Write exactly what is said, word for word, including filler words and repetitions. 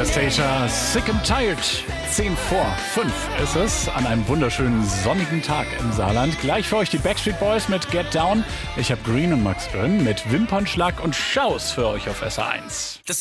Anastasia, Sick and Tired. zehn vor fünf ist es an einem wunderschönen sonnigen Tag im Saarland. Gleich für euch die Backstreet Boys mit Get Down. Ich habe Green und Max drin mit Wimpernschlag und Schaus für euch auf S R eins. Das